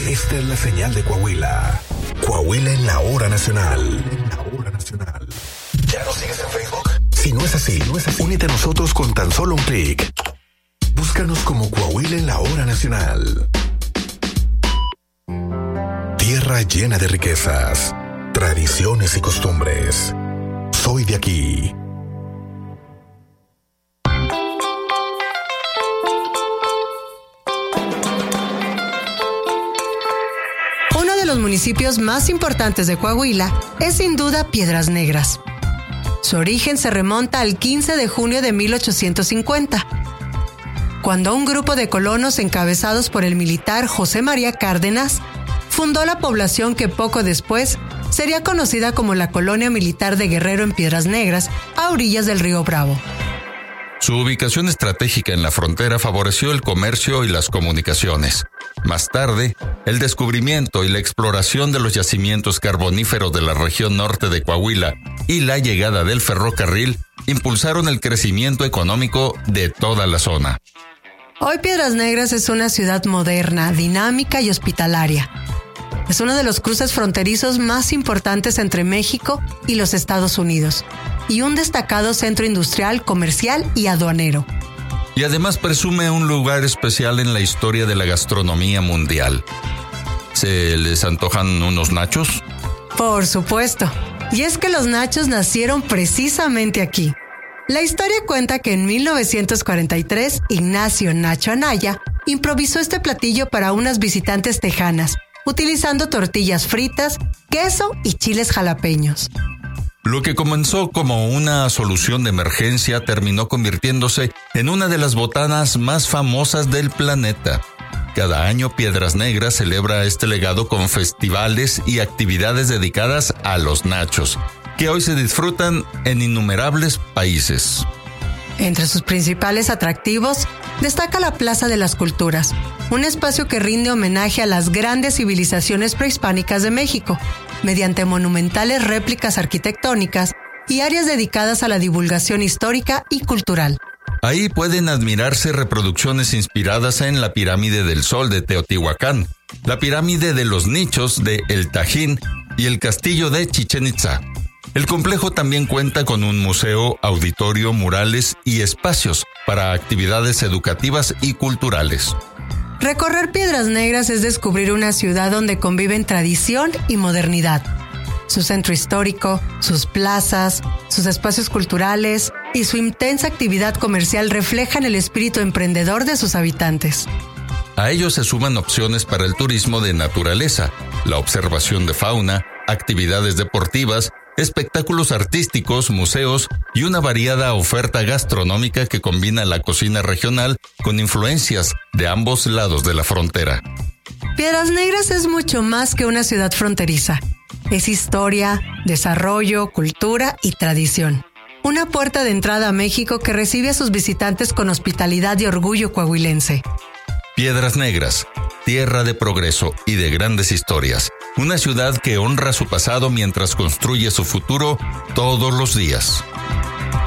Esta es la señal de Coahuila. Coahuila en la hora nacional. ¿Ya nos sigues en Facebook? Si no es así, únete a nosotros con tan solo un clic. Búscanos como Coahuila en la hora nacional. Tierra llena de riquezas, tradiciones y costumbres. Soy de aquí. Uno de los municipios más importantes de Coahuila es sin duda Piedras Negras. Su origen se remonta al 15 de junio de 1850, cuando un grupo de colonos encabezados por el militar José María Cárdenas fundó la población que poco después sería conocida como la Colonia Militar de Guerrero en Piedras Negras, a orillas del río Bravo. Su ubicación estratégica en la frontera favoreció el comercio y las comunicaciones. Más tarde, el descubrimiento y la exploración de los yacimientos carboníferos de la región norte de Coahuila y la llegada del ferrocarril impulsaron el crecimiento económico de toda la zona. Hoy Piedras Negras es una ciudad moderna, dinámica y hospitalaria. Es uno de los cruces fronterizos más importantes entre México y los Estados Unidos, y un destacado centro industrial, comercial y aduanero. Y además presume un lugar especial en la historia de la gastronomía mundial. ¿Se les antojan unos nachos? Por supuesto. Y es que los nachos nacieron precisamente aquí. La historia cuenta que en 1943, Ignacio Nacho Anaya improvisó este platillo para unas visitantes tejanas, utilizando tortillas fritas, queso y chiles jalapeños. Lo que comenzó como una solución de emergencia terminó convirtiéndose en una de las botanas más famosas del planeta. Cada año Piedras Negras celebra este legado con festivales y actividades dedicadas a los nachos, que hoy se disfrutan en innumerables países. Entre sus principales atractivos destaca la Plaza de las Culturas, un espacio que rinde homenaje a las grandes civilizaciones prehispánicas de México, mediante monumentales réplicas arquitectónicas y áreas dedicadas a la divulgación histórica y cultural. Ahí pueden admirarse reproducciones inspiradas en la Pirámide del Sol de Teotihuacán, la Pirámide de los Nichos de El Tajín y el Castillo de Chichén Itzá. El complejo también cuenta con un museo, auditorio, murales y espacios para actividades educativas y culturales. Recorrer Piedras Negras es descubrir una ciudad donde conviven tradición y modernidad. Su centro histórico, sus plazas, sus espacios culturales y su intensa actividad comercial reflejan el espíritu emprendedor de sus habitantes. A ello se suman opciones para el turismo de naturaleza, la observación de fauna, actividades deportivas, espectáculos artísticos, museos y una variada oferta gastronómica que combina la cocina regional con influencias de ambos lados de la frontera. Piedras Negras es mucho más que una ciudad fronteriza. Es historia, desarrollo, cultura y tradición. Una puerta de entrada a México que recibe a sus visitantes con hospitalidad y orgullo coahuilense. Piedras Negras, tierra de progreso y de grandes historias. Una ciudad que honra su pasado mientras construye su futuro todos los días.